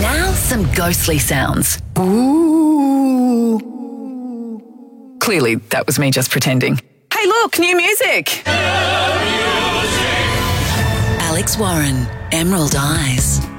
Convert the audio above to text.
Now some ghostly sounds. Ooh. Clearly, that was me just pretending. Hey, look, new music! Alex Warren, Emerald Eyes.